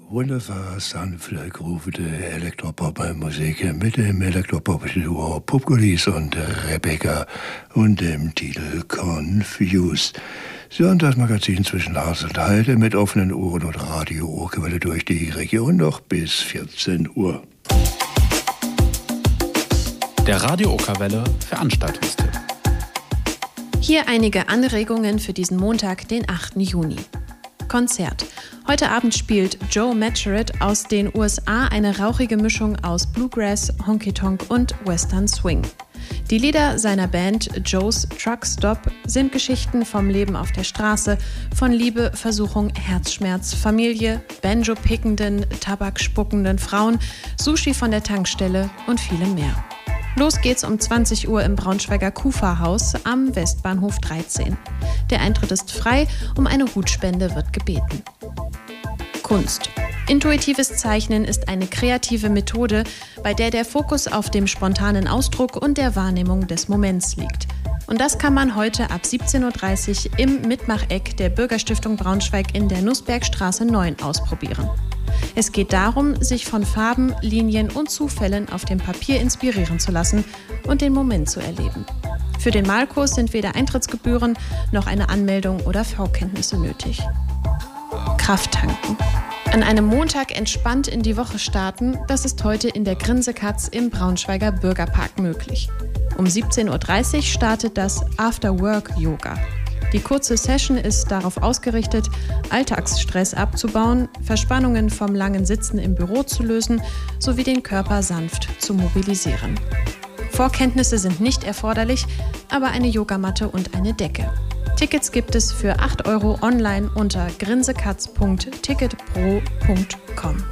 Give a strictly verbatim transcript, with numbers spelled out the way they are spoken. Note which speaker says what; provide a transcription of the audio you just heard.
Speaker 1: Wunderbar sanfte, groovige Elektropop-Musik mit dem Elektropop-Duo Popgulis und Rebecca und dem Titel Confused. So, und das Magazin zwischen Lars und Heide mit offenen Ohren und Radio-Okerwelle durch die Region noch bis vierzehn Uhr.
Speaker 2: Der Radio-Okerwelle Veranstaltungstipp.
Speaker 3: Hier einige Anregungen für diesen Montag, den achten Juni. Konzert. Heute Abend spielt Joe Matcheret aus den U S A eine rauchige Mischung aus Bluegrass, Honky-Tonk und Western Swing. Die Lieder seiner Band Joe's Truck Stop sind Geschichten vom Leben auf der Straße, von Liebe, Versuchung, Herzschmerz, Familie, Banjo-pickenden, tabakspuckenden Frauen, Sushi von der Tankstelle und vielem mehr. Los geht's um zwanzig Uhr im Braunschweiger Kufa-Haus am Westbahnhof dreizehn. Der Eintritt ist frei, um eine Hutspende wird gebeten. Kunst. Intuitives Zeichnen ist eine kreative Methode, bei der der Fokus auf dem spontanen Ausdruck und der Wahrnehmung des Moments liegt. Und das kann man heute ab siebzehn Uhr dreißig im Mitmacheck der Bürgerstiftung Braunschweig in der Nussbergstraße neun ausprobieren. Es geht darum, sich von Farben, Linien und Zufällen auf dem Papier inspirieren zu lassen und den Moment zu erleben. Für den Malkurs sind weder Eintrittsgebühren noch eine Anmeldung oder V-Kenntnisse nötig. Kraft tanken. An einem Montag entspannt in die Woche starten, das ist heute in der Grinsekatz im Braunschweiger Bürgerpark möglich. Um siebzehn Uhr dreißig startet das After-Work-Yoga. Die kurze Session ist darauf ausgerichtet, Alltagsstress abzubauen, Verspannungen vom langen Sitzen im Büro zu lösen, sowie den Körper sanft zu mobilisieren. Vorkenntnisse sind nicht erforderlich, aber eine Yogamatte und eine Decke. Tickets gibt es für acht Euro online unter grinsekatz punkt ticketpro punkt com.